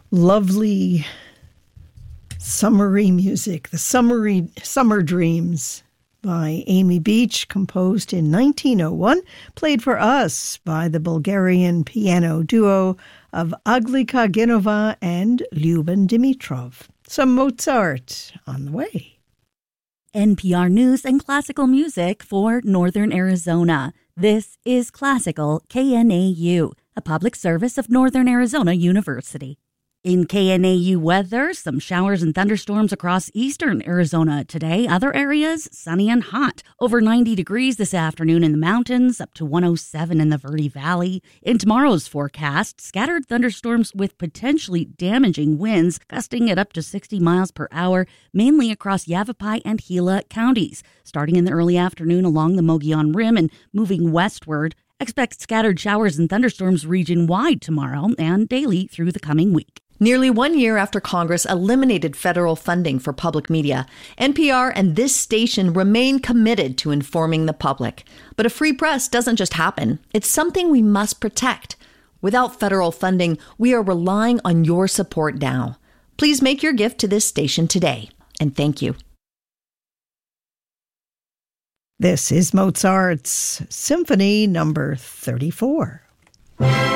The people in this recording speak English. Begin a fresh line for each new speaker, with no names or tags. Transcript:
Lovely summery music, the Summer Dreams by Amy Beach, composed in 1901, played for us by the Bulgarian piano duo of Aglika Genova and Lyuben Dimitrov. Some Mozart on the way.
NPR News and classical music for Northern Arizona. This is Classical KNAU, a public service of Northern Arizona University. In KNAU weather, some showers and thunderstorms across eastern Arizona today. Other areas, sunny and hot. Over 90 degrees this afternoon in the mountains, up to 107 in the Verde Valley. In tomorrow's forecast, scattered thunderstorms with potentially damaging winds, gusting at up to 60 miles per hour, mainly across Yavapai and Gila counties. Starting in the early afternoon along the Mogollon Rim and moving westward. Expect scattered showers and thunderstorms region-wide tomorrow and daily through the coming week.
Nearly 1 year after Congress eliminated federal funding for public media, NPR and this station remain committed to informing the public. But a free press doesn't just happen. It's something we must protect. Without federal funding, we are relying on your support now. Please make your gift to this station today. And thank you.
This is Mozart's Symphony Number 34.